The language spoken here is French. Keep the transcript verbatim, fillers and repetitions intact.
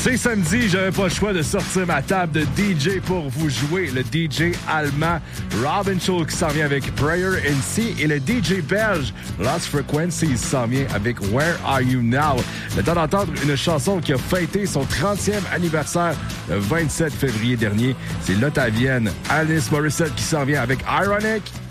C'est samedi, j'avais pas le choix de sortir ma table de D J pour vous jouer. Le D J allemand Robin Schulz qui s'en vient avec Prayer in Sea et le D J belge Lost Frequencies s'en vient avec Where Are You Now. Le temps d'entendre une chanson qui a fêté son trentième anniversaire le vingt-sept février dernier. C'est l'Ottavienne Alanis Morissette qui s'en vient avec Ironic.